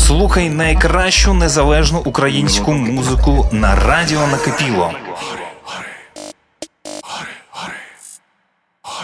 Слухай найкращу незалежну українську музику на радіо Накипіло.